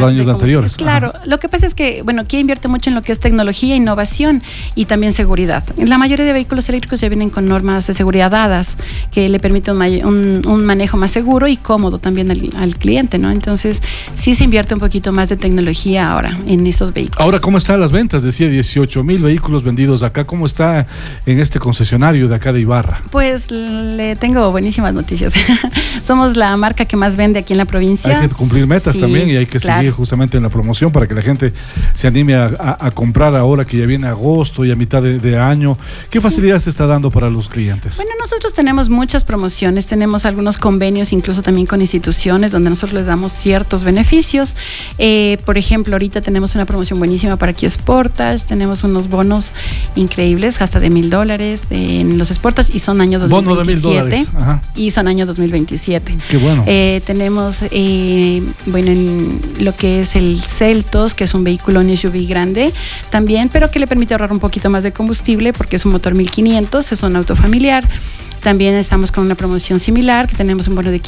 años anteriores. Claro, lo que pasa es que, bueno, Kia invierte mucho en lo que es tecnología, innovación y también seguridad. La mayoría de vehículos eléctricos ya vienen con normas de seguridad dadas que le permiten un manejo más seguro y cómodo también al cliente, ¿no? Entonces, sí se invierte un poquito más de tecnología ahora en esos vehículos. Ahora, ¿cómo están las ventas? Decía 18,000 vehículos vendidos acá. ¿Cómo está en este concesionario de acá de Ibarra? Pues le tengo buenísimas noticias. Somos la marca que más vende aquí en la provincia. Hay que cumplir metas también y hay que seguir justamente en la promoción para que la gente se anime a comprar ahora que ya viene agosto y a mitad de año. ¿Qué facilidades se está dando para los clientes? Bueno, nosotros tenemos muchas promociones, tenemos algunos convenios incluso también con instituciones donde nosotros les damos ciertos beneficios. Por ejemplo, ahorita tenemos una promoción buenísima para Kia Sportage, tenemos unos bonos increíbles hasta de $1,000 en los Sportage y son año 2027. Bono de $1,000. Ajá. Y son año 2027. Qué bueno. Tenemos, bueno, en lo que es el Seltos, que es un vehículo en SUV grande también, pero que le permite ahorrar un poquito más de combustible porque es un motor 1500, es un auto familiar. También estamos con una promoción similar, que tenemos un bono de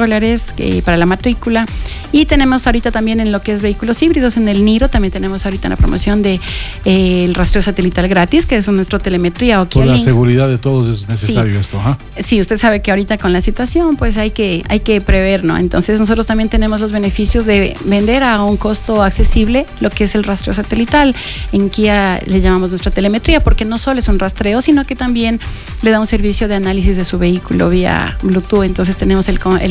$500 para la matrícula. Y tenemos ahorita también en lo que es vehículos híbridos, en el Niro, también tenemos ahorita una promoción de el rastreo satelital gratis, que es nuestra telemetría o Kia Por la Link. seguridad de todos es necesario esto. ¿Ah? Sí, usted sabe que ahorita con la situación, pues hay que prever, ¿no? Entonces nosotros también tenemos los beneficios de vender a un costo accesible lo que es el rastreo satelital. En Kia le llamamos nuestra telemetría, porque no solo es un rastreo, sino que también le da un servicio de análisis de su vehículo vía Bluetooth. Entonces tenemos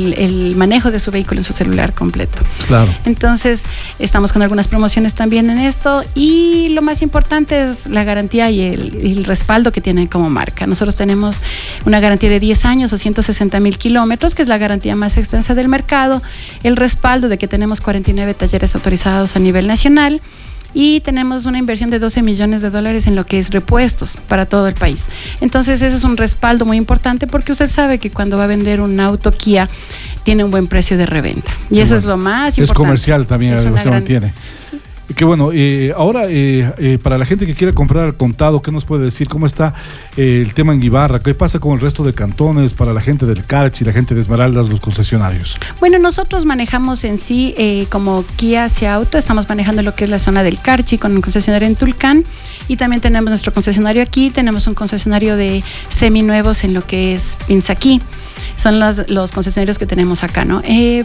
el manejo de su vehículo en su celular completo. Claro. Entonces estamos con algunas promociones también en esto y lo más importante es la garantía y el respaldo que tiene como marca. Nosotros tenemos una garantía de 10 años o 160,000 kilómetros, que es la garantía más extensa del mercado, el respaldo de que tenemos 49 talleres autorizados a nivel nacional. Y tenemos una inversión de $12 millones en lo que es repuestos para todo el país. Entonces ese es un respaldo muy importante porque usted sabe que cuando va a vender un auto Kia tiene un buen precio de reventa. Y eso es lo más importante. Es comercial también, se mantiene. Sí. Qué bueno. Ahora, para la gente que quiera comprar al contado, ¿qué nos puede decir? ¿Cómo está el tema en Ibarra? ¿Qué pasa con el resto de cantones para la gente del Carchi, la gente de Esmeraldas, los concesionarios? Bueno, nosotros manejamos en sí, como Kia Hacia Auto, estamos manejando lo que es la zona del Carchi con un concesionario en Tulcán y también tenemos nuestro concesionario aquí, tenemos un concesionario de seminuevos en lo que es Pinzaquí. Son los concesionarios que tenemos acá, ¿no?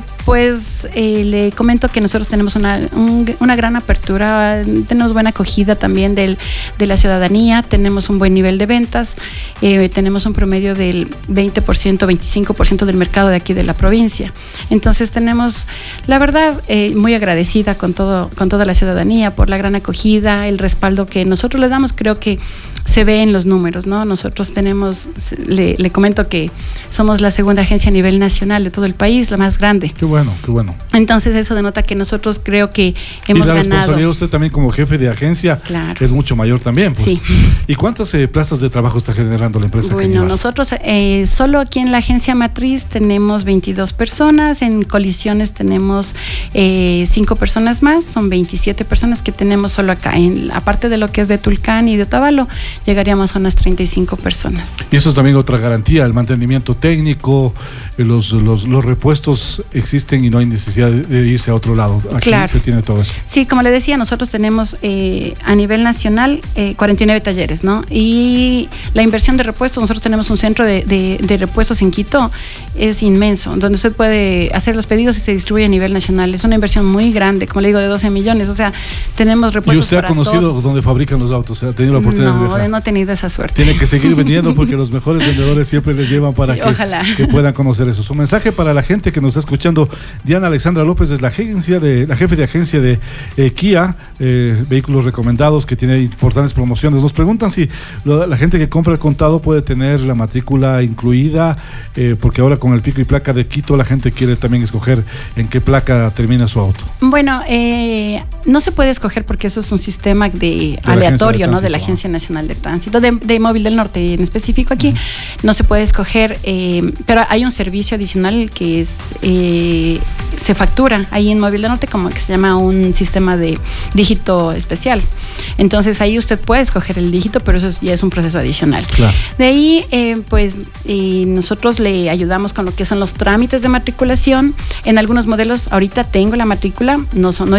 Le comento que nosotros tenemos una gran apertura, tenemos buena acogida también de la ciudadanía, tenemos un buen nivel de ventas, tenemos un promedio del 20%, 25% del mercado de aquí de la provincia. Entonces tenemos, la verdad, muy agradecida con toda la ciudadanía por la gran acogida, el respaldo que nosotros le damos. Creo que se ve en los números, ¿no? Nosotros tenemos, le comento que somos la segunda agencia a nivel nacional de todo el país, la más grande. Qué bueno, qué bueno. Entonces eso denota que nosotros creo que hemos ganado. Y la responsabilidad de usted también como jefe de agencia, claro, es mucho mayor también, pues. Sí. ¿Y cuántas plazas de trabajo está generando la empresa? Bueno, nosotros solo aquí en la agencia matriz tenemos 22 personas, en colisiones tenemos 5 personas más, son 27 personas que tenemos solo acá. Aparte de lo que es de Tulcán y de Otavalo, llegaríamos a unas 35 personas. Y eso es también otra garantía, el mantenimiento técnico, los repuestos existen y no hay necesidad de irse a otro lado. Aquí claro, se tiene todo eso. Sí, como le decía, nosotros tenemos a nivel nacional 49 talleres, ¿no? Y la inversión de repuestos, nosotros tenemos un centro de repuestos en Quito, es inmenso, donde usted puede hacer los pedidos y se distribuye a nivel nacional. Es una inversión muy grande, como le digo, de 12 millones, o sea, tenemos repuestos para todos. ¿Y usted ha conocido dónde fabrican los autos? ¿Ha tenido la oportunidad de viajar? No he tenido esa suerte. Tiene que seguir vendiendo porque los mejores vendedores siempre les llevan para que puedan conocer eso. Su mensaje para la gente que nos está escuchando: Diana Alexandra López es la jefe de agencia de Kia, vehículos recomendados, que tiene importantes promociones. Nos preguntan si la gente que compra el contado puede tener la matrícula incluida, porque ahora con el pico y placa de Quito la gente quiere también escoger en qué placa termina su auto. Bueno, no se puede escoger porque eso es un sistema aleatorio, ¿no? De la Agencia Nacional de Tránsito, de Móvil del Norte en específico aquí. No se puede escoger, pero hay un servicio adicional que se factura ahí en Móvil del Norte, como que se llama un sistema de dígito especial. Entonces ahí usted puede escoger el dígito, pero eso ya es un proceso adicional. Claro. De ahí, nosotros le ayudamos con lo que son los trámites de matriculación. En algunos modelos, ahorita tengo la matrícula, no